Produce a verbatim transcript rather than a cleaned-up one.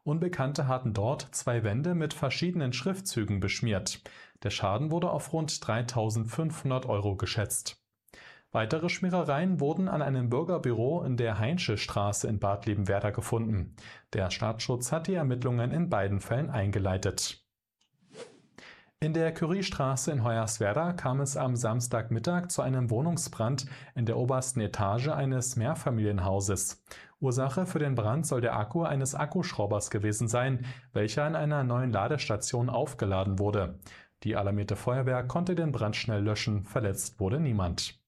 Unbekannte hatten dort zwei Wände mit verschiedenen Schriftzügen beschmiert. Der Schaden wurde auf rund dreitausendfünfhundert Euro geschätzt. Weitere Schmierereien wurden an einem Bürgerbüro in der Heinsche Straße in Bad Liebenwerda gefunden. Der Staatsschutz hat die Ermittlungen in beiden Fällen eingeleitet. In der Curiestraße in Hoyerswerda kam es am Samstagmittag zu einem Wohnungsbrand in der obersten Etage eines Mehrfamilienhauses. Ursache für den Brand soll der Akku eines Akkuschraubers gewesen sein, welcher an einer neuen Ladestation aufgeladen wurde. Die alarmierte Feuerwehr konnte den Brand schnell löschen, verletzt wurde niemand.